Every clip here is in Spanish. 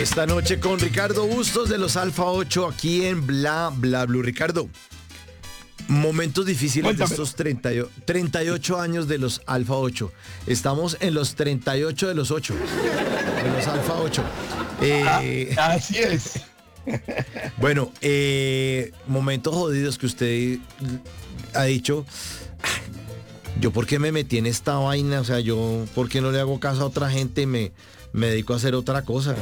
Esta noche con Ricardo Bustos de los Alfa 8 aquí en Bla Bla Blue. Ricardo, momentos difíciles. Cuéntame. De estos 38 años de los Alfa 8. Estamos en los 38 de los 8. De los Alfa 8. Así es. Bueno, momentos jodidos que usted ha dicho. Yo, ¿por qué me metí en esta vaina? O sea, yo, ¿por qué no le hago caso a otra gente y me dedico a hacer otra cosa?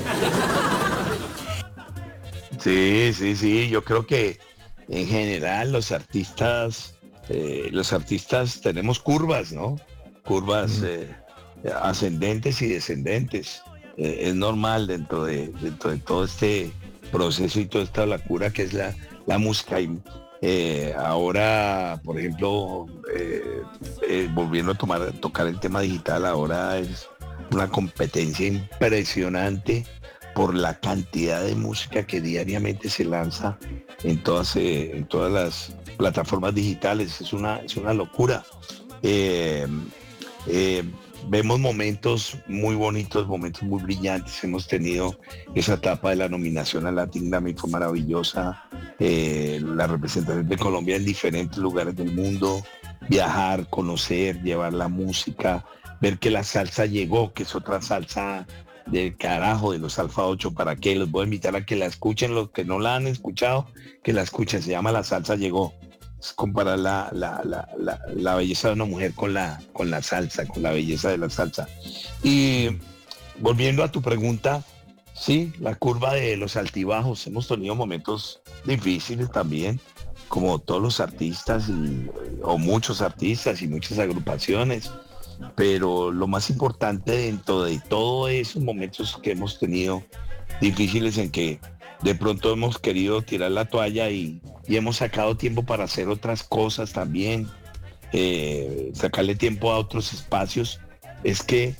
Sí. Yo creo que en general los artistas tenemos curvas, ¿no? Curvas ascendentes y descendentes. Es normal dentro de todo este proceso y toda esta locura que es la música. Y ahora, por ejemplo, volviendo a tocar el tema digital, ahora es una competencia impresionante por la cantidad de música que diariamente se lanza en todas las plataformas digitales. Es una locura. Vemos momentos muy bonitos, momentos muy brillantes. Hemos tenido esa etapa de la nominación al Latin Grammy, fue maravillosa. La representación de Colombia en diferentes lugares del mundo, viajar, conocer, llevar la música, ver que la salsa llegó, que es otra salsa del carajo de los Alfa 8. ¿Para qué? Los voy a invitar a que la escuchen, los que no la han escuchado, que la escuchen. Se llama La Salsa Llegó. Es comparar la belleza de una mujer con la salsa, con la belleza de la salsa. Y volviendo a tu pregunta, sí, la curva de los altibajos. Hemos tenido momentos difíciles también, como todos los artistas o muchos artistas y muchas agrupaciones. Pero lo más importante dentro de todos esos momentos que hemos tenido difíciles, en que de pronto hemos querido tirar la toalla y hemos sacado tiempo para hacer otras cosas también, sacarle tiempo a otros espacios, es que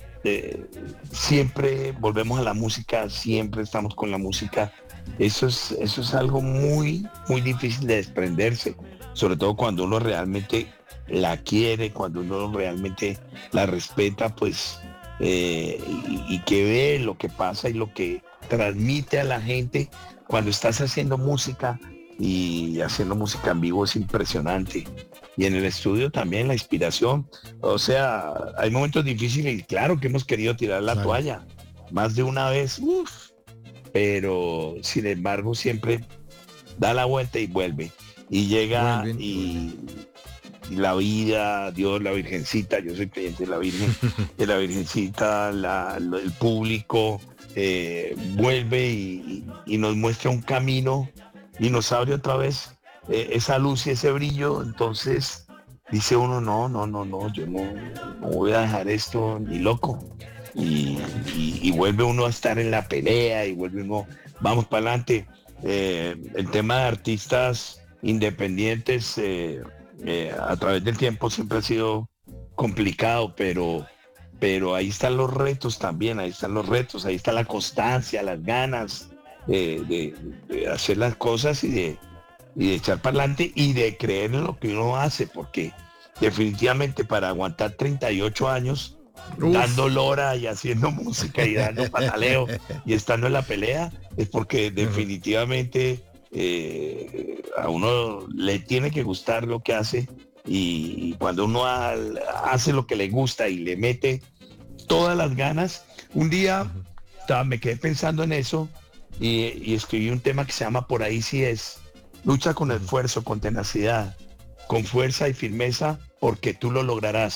siempre volvemos a la música, siempre estamos con la música. Eso es algo muy, muy difícil de desprenderse, sobre todo cuando uno realmente la quiere, cuando uno realmente la respeta, pues, y que ve lo que pasa y lo que transmite a la gente cuando estás haciendo música. Y haciendo música en vivo es impresionante. Y en el estudio también la inspiración. O sea, hay momentos difíciles y claro que hemos querido tirar la toalla más de una vez, pero sin embargo siempre da la vuelta y vuelve. Y llega y la vida, Dios, la Virgencita, yo soy creyente de la Virgen, de la Virgencita, el público, vuelve y nos muestra un camino y nos abre otra vez esa luz y ese brillo. Entonces dice uno, no, yo no voy a dejar esto ni loco. Y vuelve uno a estar en la pelea y vuelve uno, vamos para adelante. El tema de artistas independientes a través del tiempo siempre ha sido complicado, pero ahí están los retos también, ahí están los retos, ahí está la constancia, las ganas de hacer las cosas y de echar para adelante y de creer en lo que uno hace, porque definitivamente para aguantar 38 años dando lora y haciendo música y dando pataleo y estando en la pelea, es porque definitivamente a uno le tiene que gustar lo que hace, y cuando uno hace lo que le gusta y le mete todas las ganas. Un día me quedé pensando en eso y escribí un tema que se llama Por ahí sí es. Lucha con esfuerzo, con tenacidad, con fuerza y firmeza, porque tú lo lograrás.